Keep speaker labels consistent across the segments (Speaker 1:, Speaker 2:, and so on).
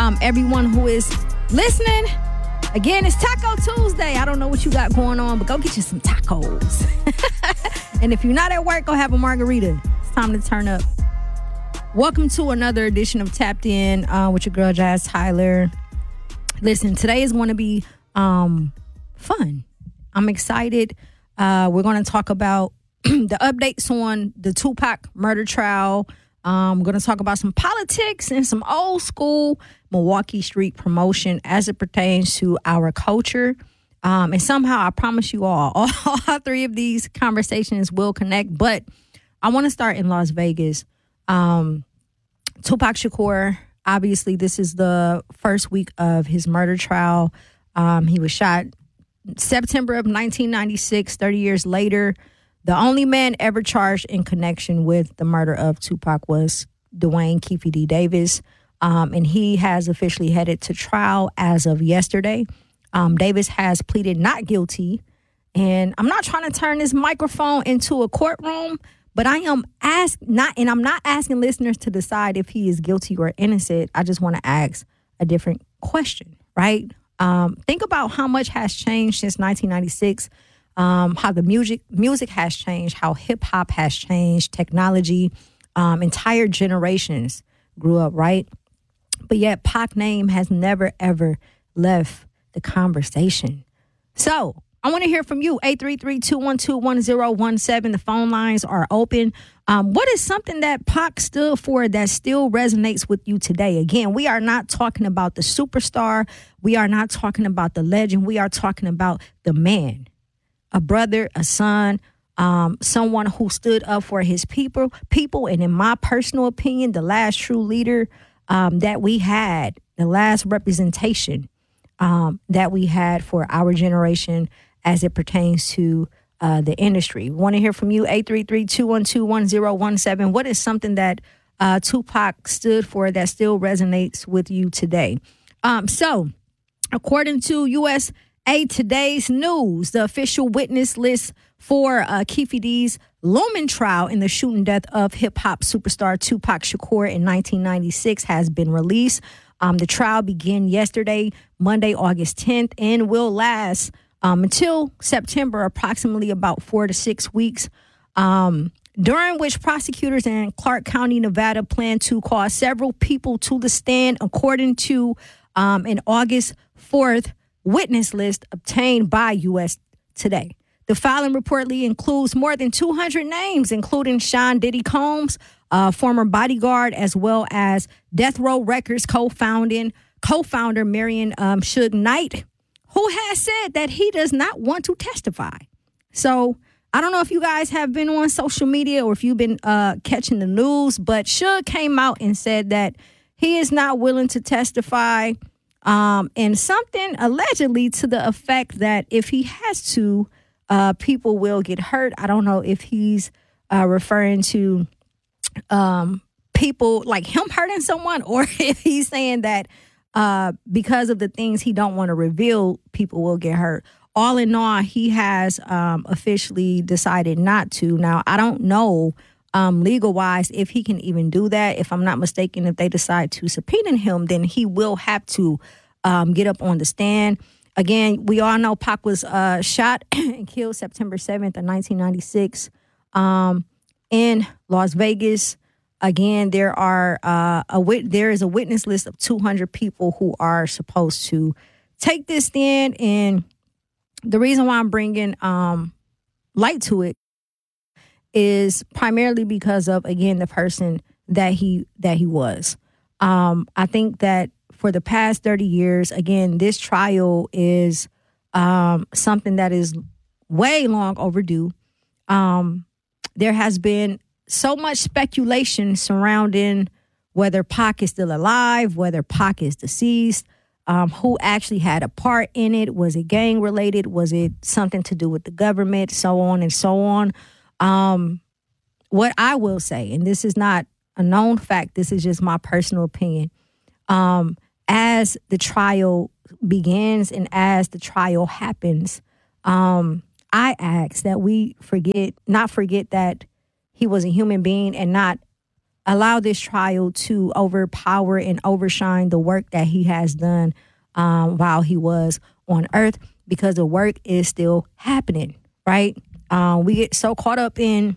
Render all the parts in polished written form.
Speaker 1: everyone who is listening. Again, it's Taco Tuesday. I don't know what you got going on, but go get you some tacos. And if you're not at work, go have a margarita. It's time to turn up. Welcome to another edition of Tapped In with your girl, Jazz Tyler. Listen, today is going to be fun. I'm excited. We're going to talk about the updates on the Tupac murder trial. We're going to talk about some politics and some old school Milwaukee street promotion as it pertains to our culture. And somehow, I promise you all three of these conversations will connect. But I want to start in Las Vegas. Tupac Shakur, obviously, this is the first week of his murder trial. He was shot September of 1996, 30 years later. The only man ever charged in connection with the murder of Tupac was Duane Keffe D. Davis. And he has officially headed to trial as of yesterday. Davis has pleaded not guilty. And I'm not trying to turn this microphone into a courtroom, but I'm not asking listeners to decide if he is guilty or innocent. I just want to ask a different question, right? Think about how much has changed since 1996. How the music has changed, how hip hop has changed, technology, entire generations grew up, right? But yet Pac's name has never, ever left the conversation. So I want to hear from you. 833-212-1017. The phone lines are open. What is something that Pac stood for that still resonates with you today? Again, we are not talking about the superstar. We are not talking about the legend. We are talking about the man. A brother, a son, someone who stood up for his people, and in my personal opinion, the last true leader that we had, the last representation that we had for our generation as it pertains to the industry. We want to hear from you, 833-212-1017. What is something that Tupac stood for that still resonates with you today? So, according to USA Today's News, the official witness list for Keffe D's looming trial in the shooting death of hip-hop superstar Tupac Shakur in 1996 has been released. The trial began yesterday, Monday, August 10th, and will last until September, approximately about 4 to 6 weeks, during which prosecutors in Clark County, Nevada, plan to call several people to the stand, according to an August 4th witness list obtained by USA Today. The filing reportedly includes more than 200 names, including Sean Diddy Combs, former bodyguard, as well as Death Row Records co-founder Marion Suge Knight, who has said that he does not want to testify. So I don't know if you guys have been on social media or if you've been catching the news, but Suge came out and said that he is not willing to testify. And something allegedly to the effect that if he has to, people will get hurt. I don't know if he's referring to people like him hurting someone, or if he's saying that because of the things he don't want to reveal, people will get hurt. All in all, he has officially decided not to. Now, I don't know legal-wise if he can even do that. If I'm not mistaken, if they decide to subpoena him, then he will have to get up on the stand. Again, we all know Pac was shot and killed September 7th of 1996 in Las Vegas. Again, there is a witness list of 200 people who are supposed to take this stand. And the reason why I'm bringing light to it is primarily because of, again, the person that he was. I think that for the past 30 years, again, this trial is something that is way long overdue. There has been so much speculation surrounding whether Pac is still alive, whether Pac is deceased, who actually had a part in it. Was it gang related? Was it something to do with the government? So on and so on. What I will say, and this is not a known fact, this is just my personal opinion. As the trial begins and as the trial happens, I ask that we not forget that he was a human being and not allow this trial to overpower and overshine the work that he has done while he was on earth, because the work is still happening, right? We get so caught up in,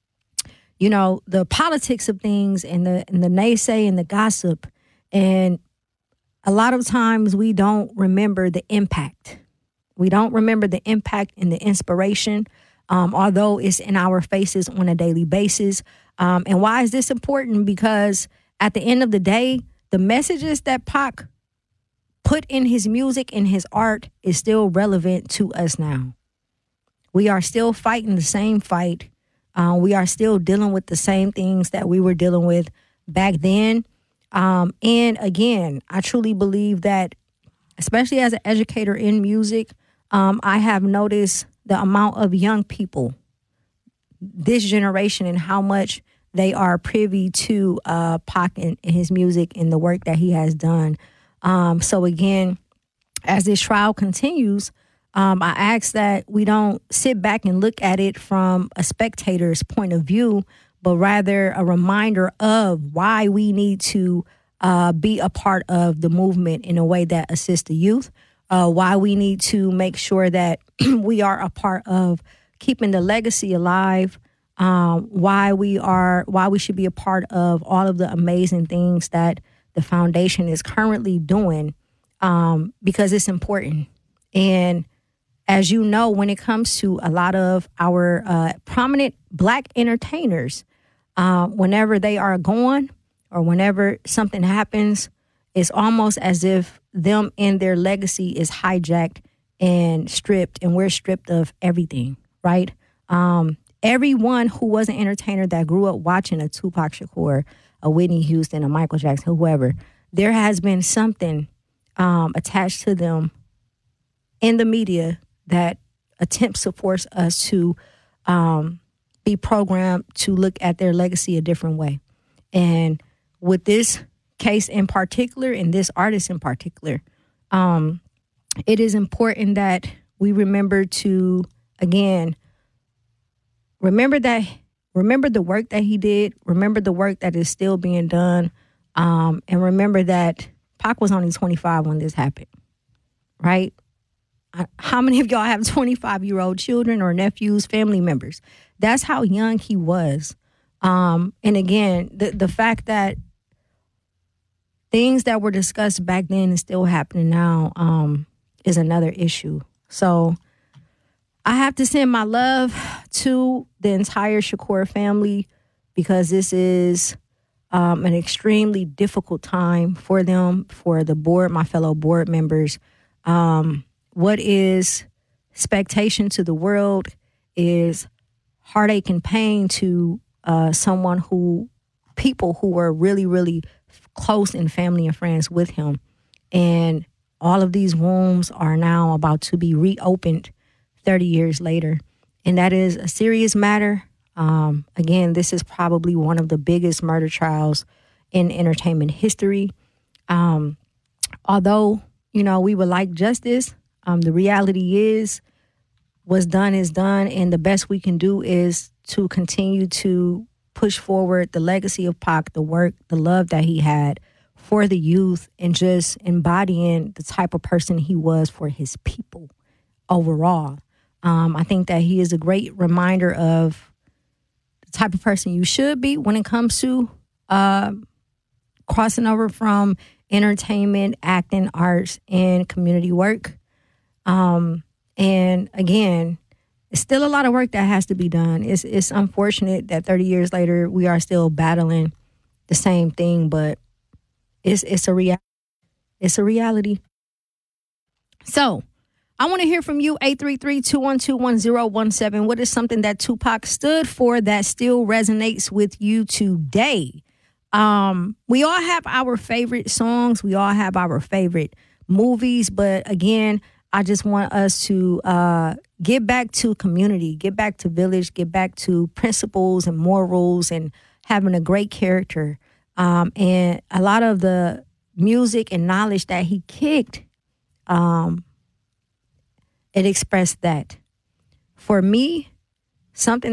Speaker 1: the politics of things and the naysay and the gossip. And a lot of times we don't remember the impact. We don't remember the impact and the inspiration, although it's in our faces on a daily basis. And why is this important? Because at the end of the day, the messages that Pac put in his music and his art is still relevant to us now. We are still fighting the same fight. We are still dealing with the same things that we were dealing with back then. And again, I truly believe that, especially as an educator in music, I have noticed the amount of young people, this generation, and how much they are privy to Pac and his music and the work that he has done. So again, as this trial continues, I ask that we don't sit back and look at it from a spectator's point of view, but rather a reminder of why we need to be a part of the movement in a way that assists the youth, why we need to make sure that we are a part of keeping the legacy alive, why we should be a part of all of the amazing things that the foundation is currently doing, because it's important. And as you know, when it comes to a lot of our prominent Black entertainers, whenever they are gone or whenever something happens, it's almost as if them and their legacy is hijacked and stripped, and we're stripped of everything, right? Everyone who was an entertainer that grew up watching a Tupac Shakur, a Whitney Houston, a Michael Jackson, whoever, there has been something attached to them in the media that attempts to force us to be programmed to look at their legacy a different way. And with this case in particular, and this artist in particular, it is important that we remember to, again, remember the work that he did, remember the work that is still being done, and remember that Pac was only 25 when this happened, right? How many of y'all have 25-year-old children or nephews, family members? That's how young he was. And again, the fact that things that were discussed back then is still happening now is another issue. So I have to send my love to the entire Shakur family, because this is an extremely difficult time for them, for the board, my fellow board members. What is expectation to the world is heartache and pain to people who were really, really close in family and friends with him. And all of these wounds are now about to be reopened 30 years later. And that is a serious matter. Again, this is probably one of the biggest murder trials in entertainment history. Although, we would like justice, the reality is what's done is done. And the best we can do is to continue to push forward the legacy of Pac, the work, the love that he had for the youth, and just embodying the type of person he was for his people overall. I think that he is a great reminder of the type of person you should be when it comes to crossing over from entertainment, acting, arts, and community work. And again, it's still a lot of work that has to be done. It's unfortunate that 30 years later we are still battling the same thing, but it's a reality. It's a reality. So I want to hear from you, 833-212-1017. What is something that Tupac stood for that still resonates with you today? We all have our favorite songs. We all have our favorite movies. But again, I just want us to get back to community, get back to village, get back to principles and morals and having a great character. And a lot of the music and knowledge that he kicked, it expressed that. For me, something